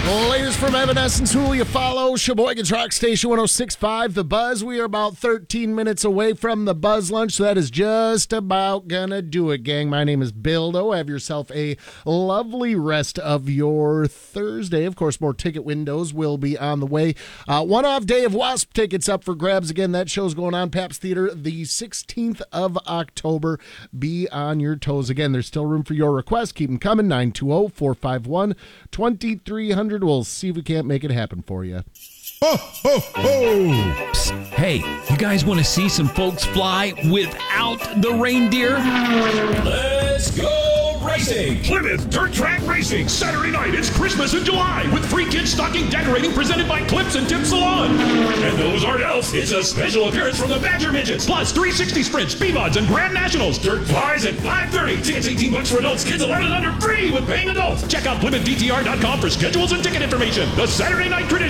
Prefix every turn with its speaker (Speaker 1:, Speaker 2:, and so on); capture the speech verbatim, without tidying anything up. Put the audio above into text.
Speaker 1: Latest from Evanescence, who will you follow? Sheboygan's Rock Station one oh six point five, The Buzz. We are about thirteen minutes away from the Buzz Lunch, so that is just about gonna do it, gang. My name is Bildo. Have yourself a lovely rest of your Thursday. Of course, more ticket windows will be on the way. Uh, one-off day of Wasp tickets up for grabs. Again, that show's going on, Pabst Theater, the sixteenth of October. Be on your toes. Again, there's still room for your request. Keep them coming, nine two zero, four five one, two three zero zero. We'll see if we can't make it happen for you.
Speaker 2: Ho, ho, ho!
Speaker 3: Psst. Hey, you guys want to see some folks fly without the reindeer?
Speaker 4: Let's go racing!
Speaker 5: Plymouth Dirt Track Racing, Saturday night. It's Christmas in July with free kids stocking decorating presented by Clips and Tip Salon. And those aren't elves. It's a special appearance from the Badger Midgets. Plus three sixty sprints, B-Mods, and Grand Nationals. Dirt flies at five thirty. Tickets eighteen bucks for adults, kids eleven and under free with paying adults. Check out Plymouth D T R dot com for schedules and ticket information. The Saturday night tradition.